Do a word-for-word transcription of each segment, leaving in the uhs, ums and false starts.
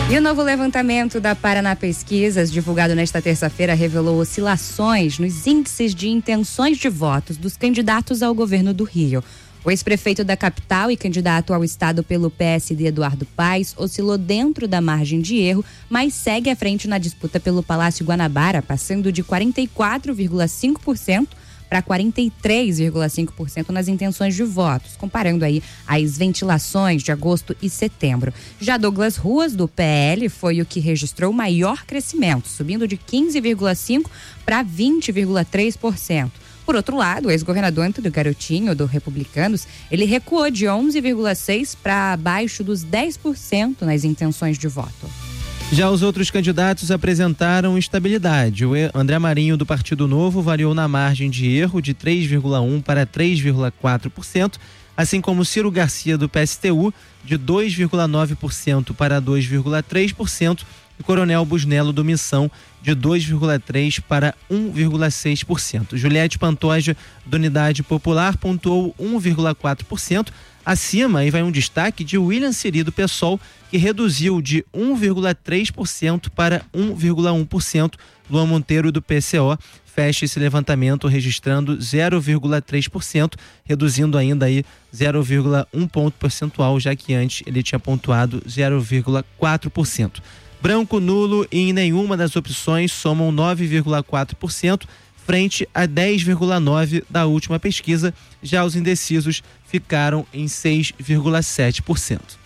E o novo levantamento da Paraná Pesquisas, divulgado nesta terça-feira, revelou oscilações nos índices de intenções de votos dos candidatos ao governo do Rio. O ex-prefeito da capital e candidato ao estado pelo P S D, Eduardo Paes, oscilou dentro da margem de erro, mas segue à frente na disputa pelo Palácio Guanabara, passando de quarenta e quatro vírgula cinco por cento para quarenta e três vírgula cinco por cento nas intenções de votos, comparando aí as ventilações de agosto e setembro. Já Douglas Ruas, do P L, foi o que registrou maior crescimento, subindo de quinze vírgula cinco por cento para vinte vírgula três por cento. Por outro lado, o ex-governador Antônio Garotinho, do Republicanos, ele recuou de onze vírgula seis por cento para abaixo dos dez por cento nas intenções de voto. Já os outros candidatos apresentaram estabilidade. O André Marinho, do Partido Novo, variou na margem de erro de três vírgula um por cento para três vírgula quatro por cento, assim como Ciro Garcia, do P S T U, de dois vírgula nove por cento para dois vírgula três por cento, e Coronel Busnello, do Missão, de dois vírgula três por cento para um vírgula seis por cento. Juliette Pantoja, do Unidade Popular, pontuou um vírgula quatro por cento. Acima, aí vai um destaque de William Siri, do PSOL, que reduziu de um vírgula três por cento para um vírgula um por cento. Luan Monteiro, do P C O, fecha esse levantamento registrando zero vírgula três por cento, reduzindo ainda aí zero vírgula um ponto percentual, já que antes ele tinha pontuado zero vírgula quatro por cento. Branco, nulo e em nenhuma das opções somam nove vírgula quatro por cento, frente a dez vírgula nove por cento da última pesquisa. Já os indecisos ficaram em seis vírgula sete por cento.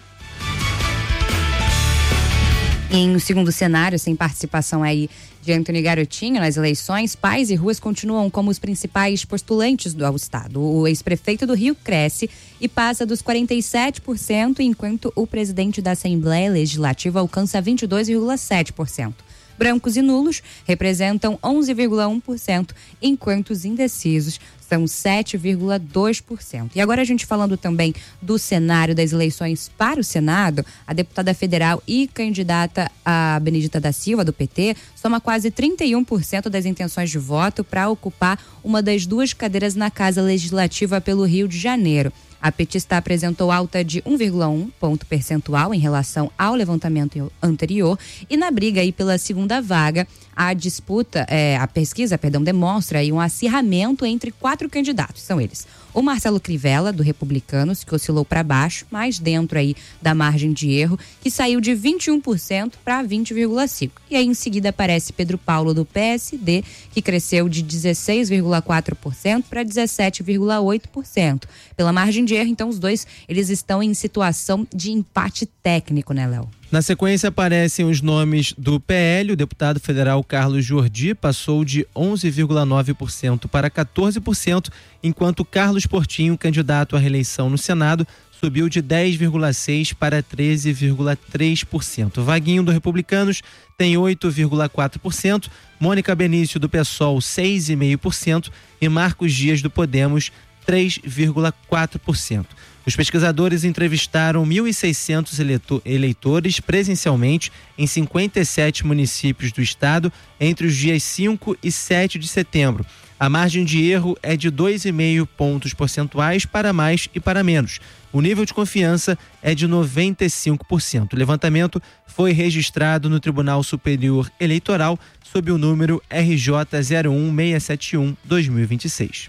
Em um segundo cenário, sem participação aí de Antônio Garotinho nas eleições, Paes e Ruas continuam como os principais postulantes do estado. O ex-prefeito do Rio cresce e passa dos quarenta e sete por cento, enquanto o presidente da Assembleia Legislativa alcança vinte e dois vírgula sete por cento. Brancos e nulos representam onze vírgula um por cento, enquanto os indecisos são sete vírgula dois por cento. E agora a gente falando também do cenário das eleições para o Senado, a deputada federal e candidata a Benedita da Silva, do P T, soma quase trinta e um por cento das intenções de voto para ocupar uma das duas cadeiras na Casa Legislativa pelo Rio de Janeiro. A petista apresentou alta de um vírgula um ponto percentual em relação ao levantamento anterior e na briga aí pela segunda vaga, a disputa, é, a pesquisa, perdão, demonstra aí um acirramento entre quatro candidatos. São eles: o Marcelo Crivella, do Republicanos, que oscilou para baixo, mas dentro aí da margem de erro, que saiu de vinte e um por cento para vinte vírgula cinco por cento. E aí em seguida aparece Pedro Paulo, do P S D, que cresceu de dezesseis vírgula quatro por cento para dezessete vírgula oito por cento. Pela margem de erro, então os dois, eles estão em situação de empate técnico, né, Léo? Na sequência aparecem os nomes do P L. O deputado federal Carlos Jordi passou de onze vírgula nove por cento para quatorze por cento, enquanto Carlos Portinho, candidato à reeleição no Senado, subiu de dez vírgula seis por cento para treze vírgula três por cento. Vaguinho, do Republicanos, tem oito vírgula quatro por cento, Mônica Benício, do PSOL, seis vírgula cinco por cento e Marcos Dias, do Podemos, três vírgula quatro por cento. Os pesquisadores entrevistaram mil e seiscentos eleitores presencialmente em cinquenta e sete municípios do estado entre os dias cinco e sete de setembro. A margem de erro é de dois vírgula cinco pontos percentuais para mais e para menos. O nível de confiança é de noventa e cinco por cento. O levantamento foi registrado no Tribunal Superior Eleitoral sob o número R J zero um seis sete um barra dois mil e vinte e seis.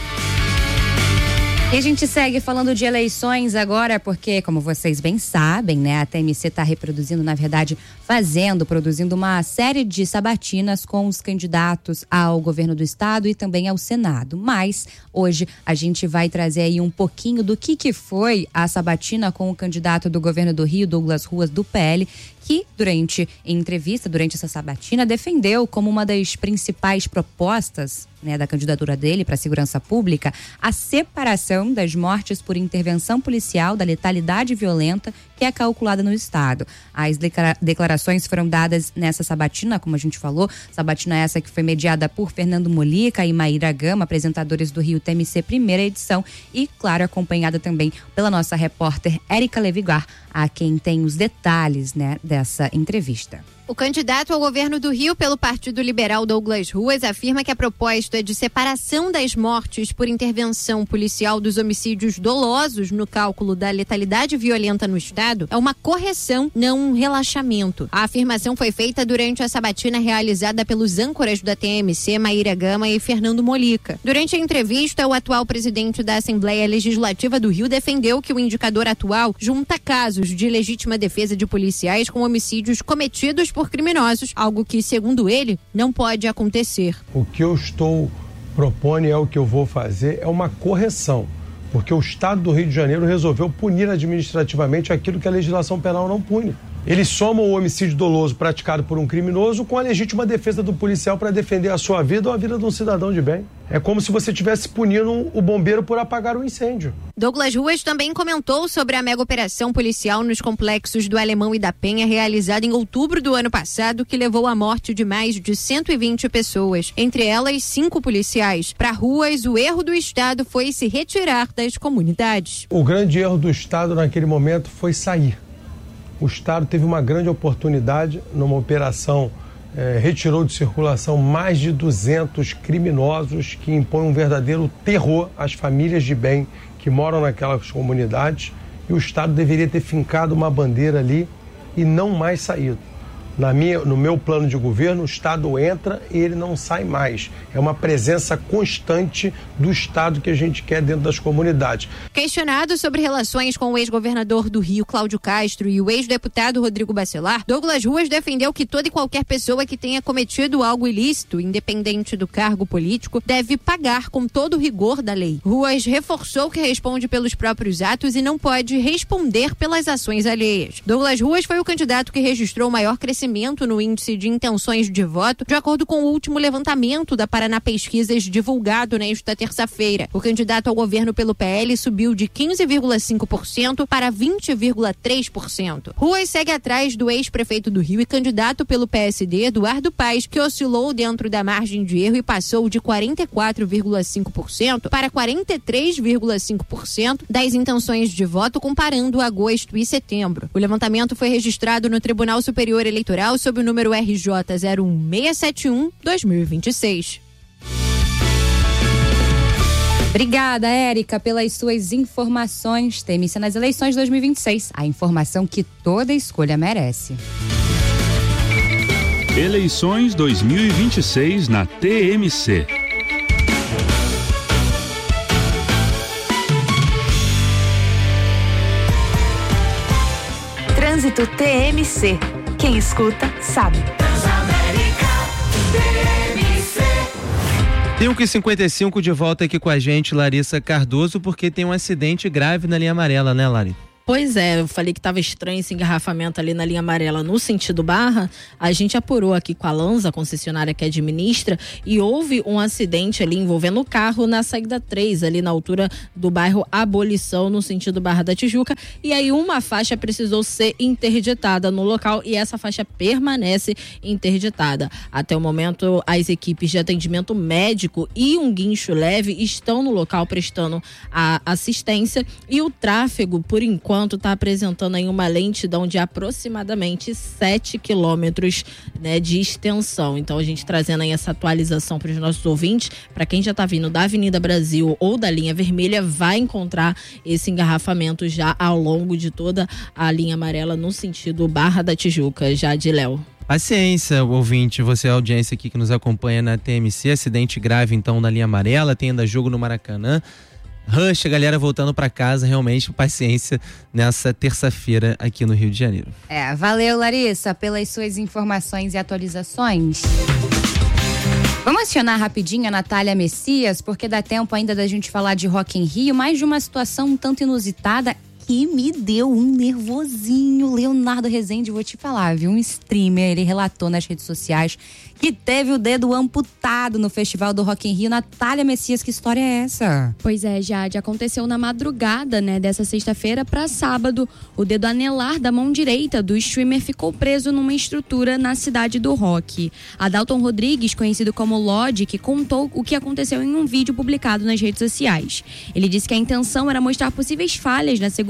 E a gente segue falando de eleições agora, porque, como vocês bem sabem, né, a T M C está reproduzindo, na verdade, fazendo, produzindo uma série de sabatinas com os candidatos ao governo do estado e também ao Senado. Mas hoje a gente vai trazer aí um pouquinho do que, que foi a sabatina com o candidato do governo do Rio, Douglas Ruas, do P L, que durante em entrevista, durante essa sabatina, defendeu como uma das principais propostas, né, da candidatura dele para a segurança pública, a separação das mortes por intervenção policial da letalidade violenta que é calculada no estado. As declarações foram dadas nessa sabatina, como a gente falou, sabatina essa que foi mediada por Fernando Molica e Maíra Gama, apresentadores do Rio T M C primeira edição, e, claro, acompanhada também pela nossa repórter Érica Levigar, a quem tem os detalhes, né, dessa entrevista. O candidato ao governo do Rio pelo Partido Liberal, Douglas Ruas, afirma que a proposta de separação das mortes por intervenção policial dos homicídios dolosos no cálculo da letalidade violenta no estado questionado é uma correção, não um relaxamento. A afirmação foi feita durante a sabatina realizada pelos âncoras da T M C, Maíra Gama e Fernando Molica. Durante a entrevista, o atual presidente da Assembleia Legislativa do Rio defendeu que o indicador atual junta casos de legítima defesa de policiais com homicídios cometidos por criminosos, algo que, segundo ele, não pode acontecer. O que eu estou propondo, é o que eu vou fazer, é uma correção, porque o Estado do Rio de Janeiro resolveu punir administrativamente aquilo que a legislação penal não pune. Eles somam o homicídio doloso praticado por um criminoso com a legítima defesa do policial para defender a sua vida ou a vida de um cidadão de bem. É como se você estivesse punindo o bombeiro por apagar o incêndio. Douglas Ruas também comentou sobre a mega operação policial nos complexos do Alemão e da Penha, realizada em outubro do ano passado, que levou à morte de mais de cento e vinte pessoas, entre elas cinco policiais. Para Ruas, o erro do Estado foi se retirar das comunidades. O grande erro do Estado naquele momento foi sair. O Estado teve uma grande oportunidade numa operação, eh, retirou de circulação mais de duzentos criminosos que impõem um verdadeiro terror às famílias de bem que moram naquelas comunidades, e o Estado deveria ter fincado uma bandeira ali e não mais saído. Na minha, no meu plano de governo, o Estado entra e ele não sai mais. É uma presença constante do Estado que a gente quer dentro das comunidades. Questionado sobre relações com o ex-governador do Rio, Cláudio Castro, e o ex-deputado Rodrigo Bacelar, Douglas Ruas defendeu que toda e qualquer pessoa que tenha cometido algo ilícito, independente do cargo político, deve pagar com todo o rigor da lei. Ruas reforçou que responde pelos próprios atos e não pode responder pelas ações alheias. Douglas Ruas foi o candidato que registrou o maior crescimento no índice de intenções de voto, de acordo com o último levantamento da Paraná Pesquisas divulgado nesta terça-feira. O candidato ao governo pelo P L subiu de quinze vírgula cinco por cento para vinte vírgula três por cento. Ruas segue atrás do ex-prefeito do Rio e candidato pelo P S D, Eduardo Paes, que oscilou dentro da margem de erro e passou de quarenta e quatro vírgula cinco por cento para quarenta e três vírgula cinco por cento das intenções de voto, comparando agosto e setembro. O levantamento foi registrado no Tribunal Superior Eleitoral sob o número R J zero um seis sete um barra dois mil e vinte e seis. Obrigada, Érica, pelas suas informações. T M C nas eleições dois mil e vinte e seis. A informação que toda escolha merece. Eleições dois mil e vinte e seis na T M C. Trânsito T M C. Quem escuta, sabe. cinco e cinquenta e cinco de volta aqui com a gente, Larissa Cardoso, porque tem um acidente grave na linha amarela, né, Lari? Pois é, eu falei que estava estranho esse engarrafamento ali na linha amarela no sentido Barra. A gente apurou aqui com a Lanza, a concessionária que administra, e houve um acidente ali envolvendo o carro na saída três, ali na altura do bairro Abolição, no sentido Barra da Tijuca. E aí uma faixa precisou ser interditada no local e essa faixa permanece interditada. Até o momento, as equipes de atendimento médico e um guincho leve estão no local prestando a assistência, e o tráfego, por enquanto, está apresentando aí uma lentidão de aproximadamente sete quilômetros, né, de extensão. Então a gente trazendo aí essa atualização para os nossos ouvintes, para quem já está vindo da Avenida Brasil ou da linha vermelha, vai encontrar esse engarrafamento já ao longo de toda a linha amarela no sentido Barra da Tijuca, já de Léo. Paciência, ouvinte, você é a audiência aqui que nos acompanha na T M C, acidente grave então na linha amarela, tem ainda jogo no Maracanã. Rush, a galera voltando pra casa, realmente, paciência nessa terça-feira aqui no Rio de Janeiro. É, valeu, Larissa, pelas suas informações e atualizações. Vamos acionar rapidinho a Natália Messias, porque dá tempo ainda da gente falar de Rock in Rio, mais de uma situação um tanto inusitada que me deu um nervosinho. Leonardo Rezende, vou te falar, viu? Um streamer, ele relatou nas redes sociais que teve o dedo amputado no Festival do Rock in Rio. Natália Messias, que história é essa? Pois é, Jade, aconteceu na madrugada, né, dessa sexta-feira para sábado. O dedo anelar da mão direita do streamer ficou preso numa estrutura na cidade do rock. Adalton Rodrigues, conhecido como Logic, contou o que aconteceu em um vídeo publicado nas redes sociais. Ele disse que a intenção era mostrar possíveis falhas na segurança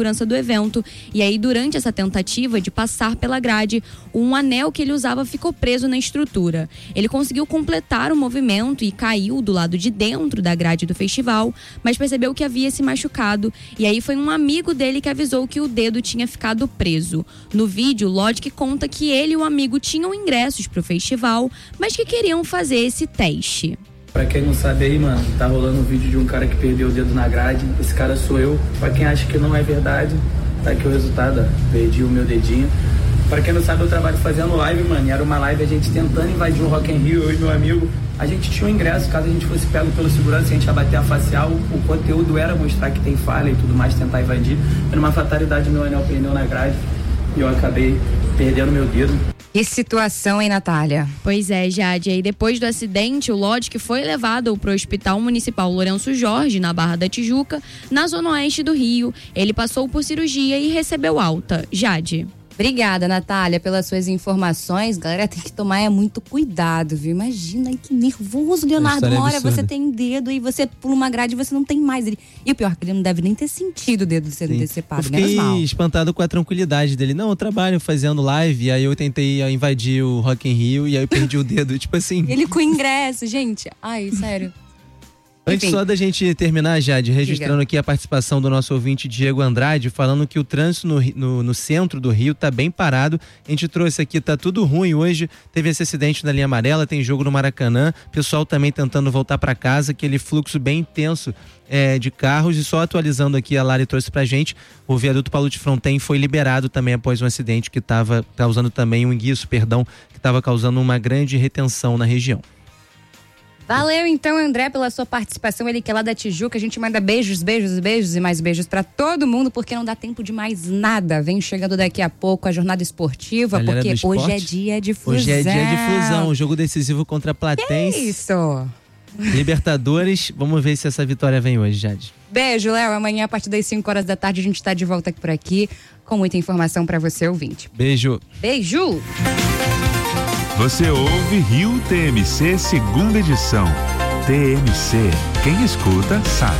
segurança do evento. E aí, durante essa tentativa de passar pela grade, um anel que ele usava ficou preso na estrutura. Ele conseguiu completar o movimento e caiu do lado de dentro da grade do festival, mas percebeu que havia se machucado. E aí foi um amigo dele que avisou que o dedo tinha ficado preso. No vídeo, Logic conta que ele e o amigo tinham ingressos para o festival, mas que queriam fazer esse teste. Pra quem não sabe aí, mano, tá rolando um vídeo de um cara que perdeu o dedo na grade. Esse cara sou eu. Pra quem acha que não é verdade, tá aqui o resultado, ó. Perdi o meu dedinho. Pra quem não sabe, eu trabalho fazendo live, mano. E era uma live a gente tentando invadir o Rock in Rio, eu e meu amigo. A gente tinha um ingresso, caso a gente fosse pego pelo segurança, a gente ia bater a facial. O conteúdo era mostrar que tem falha e tudo mais, tentar invadir. Era uma fatalidade, meu anel perdeu na grade e eu acabei perdendo meu dedo. Que situação, hein, Natália? Pois é, Jade. Aí depois do acidente, o Logic foi levado para o Hospital Municipal Lourenço Jorge, na Barra da Tijuca, na zona oeste do Rio. Ele passou por cirurgia e recebeu alta. Jade. Obrigada, Natália, pelas suas informações. Galera, tem que tomar é muito cuidado, viu? Imagina aí que nervoso, Leonardo. Uma hora você tem dedo e você pula uma grade e você não tem mais. Ele... E o pior, que ele não deve nem ter sentido o dedo sendo Sim. decepado. Eu fiquei mal. espantado com a tranquilidade dele. Não, eu trabalho fazendo live, e aí eu tentei invadir o Rock in Rio e aí eu perdi o dedo. Tipo assim... Ele com ingresso, gente. Ai, sério. Antes Enfim. só da gente terminar, Jade, registrando Diga. aqui a participação do nosso ouvinte Diego Andrade, falando que o trânsito no, no, no centro do Rio tá bem parado. A gente trouxe aqui, tá tudo ruim hoje. Teve esse acidente na linha amarela, tem jogo no Maracanã. Pessoal também tentando voltar para casa, aquele fluxo bem intenso é, de carros. E só atualizando aqui, a Lari trouxe pra gente, o viaduto Palute Fronten foi liberado também após um acidente que estava causando também um enguiço, perdão, que estava causando uma grande retenção na região. Valeu então, André, pela sua participação. Ele que é lá da Tijuca. A gente manda beijos, beijos, beijos e mais beijos pra todo mundo, porque não dá tempo de mais nada. Vem chegando daqui a pouco a jornada esportiva, Galera porque hoje é dia de fusão. Hoje é dia de fusão, jogo decisivo contra a Platense. Que isso? Libertadores, vamos ver se essa vitória vem hoje, Jade. Beijo, Léo. Amanhã, a partir das cinco horas da tarde, a gente tá de volta por aqui com muita informação pra você, ouvinte. Beijo. Beijo! Você ouve Rio T M C segunda edição. T M C, quem escuta sabe.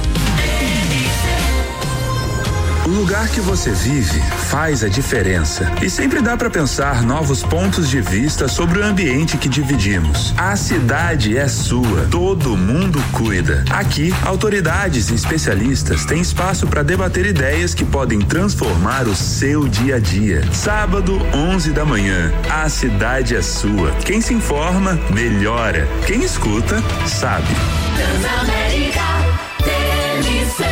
O lugar que você vive faz a diferença. E sempre dá para pensar novos pontos de vista sobre o ambiente que dividimos. A cidade é sua, todo mundo cuida. Aqui, autoridades e especialistas têm espaço para debater ideias que podem transformar o seu dia a dia. Sábado, onze da manhã. A cidade é sua. Quem se informa, melhora. Quem escuta, sabe. Transamérica, T M C.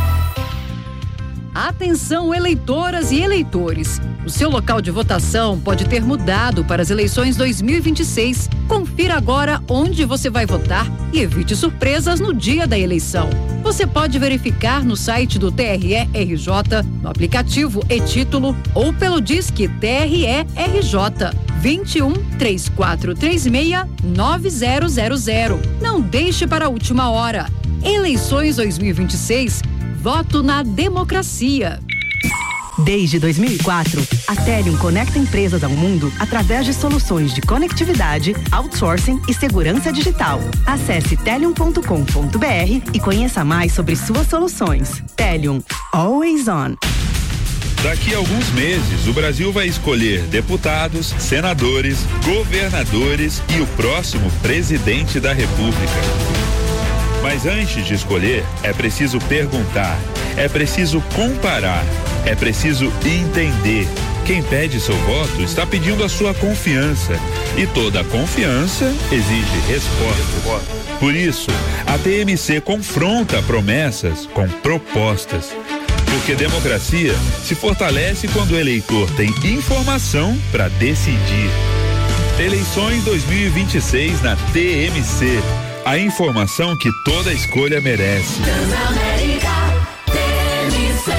Atenção, eleitoras e eleitores. O seu local de votação pode ter mudado para as eleições dois mil e vinte e seis. Confira agora onde você vai votar e evite surpresas no dia da eleição. Você pode verificar no site do T R E R J, no aplicativo e-Título ou pelo Disque T R E R J vinte e um, três quatro três seis, nove zero zero zero. Não deixe para a última hora. Eleições dois mil e vinte e seis. Voto na democracia. Desde dois mil e quatro, a Telium conecta empresas ao mundo através de soluções de conectividade, outsourcing e segurança digital. Acesse telium ponto com ponto b r e conheça mais sobre suas soluções. Telium, always on. Daqui a alguns meses, o Brasil vai escolher deputados, senadores, governadores e o próximo presidente da República. Mas antes de escolher, é preciso perguntar, é preciso comparar, é preciso entender. Quem pede seu voto está pedindo a sua confiança. E toda confiança exige resposta. Por isso, a T M C confronta promessas com propostas. Porque democracia se fortalece quando o eleitor tem informação para decidir. Eleições dois mil e vinte e seis na T M C. A informação que toda escolha merece. Transamérica, T M C.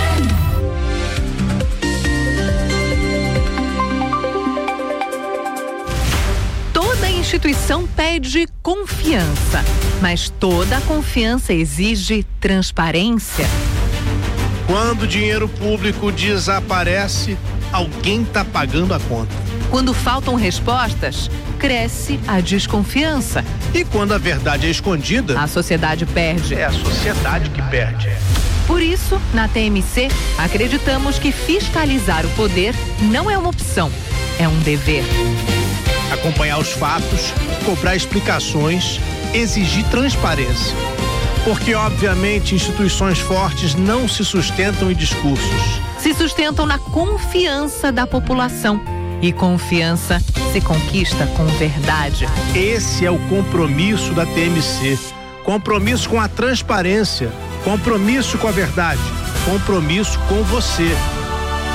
Toda instituição pede confiança, mas toda confiança exige transparência. Quando o dinheiro público desaparece, alguém está pagando a conta. Quando faltam respostas, cresce a desconfiança. E quando a verdade é escondida, a sociedade perde. É a sociedade que perde. Por isso, na T M C, acreditamos que fiscalizar o poder não é uma opção, é um dever. Acompanhar os fatos, cobrar explicações, exigir transparência. Porque, obviamente, instituições fortes não se sustentam em discursos. Se sustentam na confiança da população. E confiança se conquista com verdade. Esse é o compromisso da T M C. Compromisso com a transparência. Compromisso com a verdade. Compromisso com você.